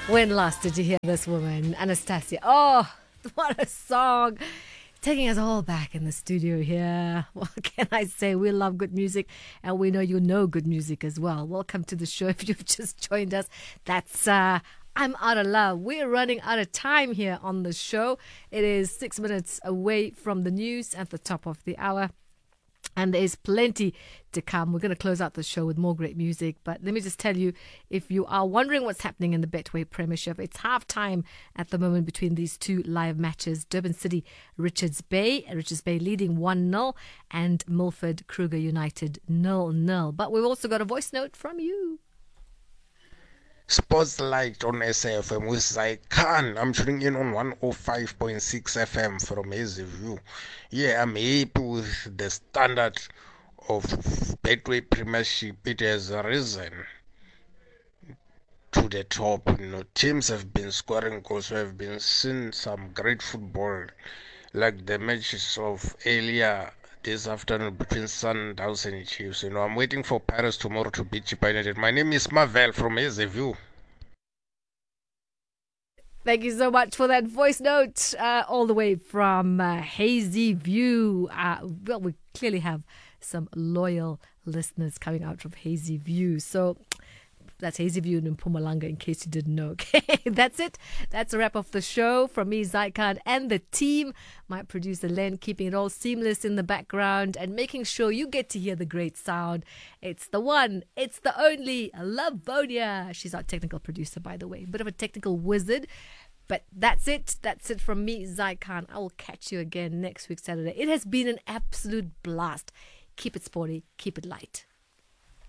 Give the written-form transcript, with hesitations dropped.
When last did you hear this woman, Anastasia? Oh, what a song. Taking us all back in the studio here. What can I say? We love good music and we know you know good music as well. Welcome to the show. If you've just joined us, that's I'm Out of Love. We're running out of time here on the show. It is 6 minutes away from the news at the top of the hour. And there's plenty to come. We're going to close out the show with more great music. But let me just tell you, if you are wondering what's happening in the Betway Premiership, it's half-time at the moment between these two live matches. Durban City, Richards Bay. Richards Bay leading 1-0 and Milford Kruger United 0-0. But we've also got a voice note from you. Spotlight on SAFM with Zaikan. I'm tuning in on 105.6 FM from Hazy View. Yeah, I'm happy with the standard of Betway Premiership. It has risen to the top. Teams have been scoring goals. We have been seeing some great football, like the matches of earlier this afternoon between Sundowns and Chiefs. I'm waiting for Paris tomorrow to beat Chippa United. My name is Marvel from Hazy View. Thank you so much for that voice note, all the way from Hazy View. Well, we clearly have some loyal listeners coming out from Hazy View. So that's Hazy View in Mpumalanga, in case you didn't know. Okay, that's it. That's a wrap of the show from me, Zaikan, and the team. My producer, Len, keeping it all seamless in the background and making sure you get to hear the great sound. It's the one, it's the only, Lavonia. She's our technical producer, by the way. Bit of a technical wizard. But that's it. That's it from me, Zaikan. I will catch you again next week, Saturday. It has been an absolute blast. Keep it sporty. Keep it light.